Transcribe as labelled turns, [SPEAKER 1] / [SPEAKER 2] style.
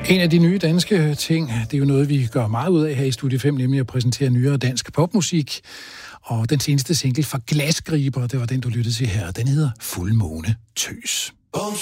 [SPEAKER 1] En af de nye danske ting, det er jo noget, vi gør meget ud af her i Studie 5, nemlig at præsentere nyere dansk popmusik. Og den seneste single fra Glasgriber, det var den, du lyttede til her, den hedder Fuldmåne Tøs.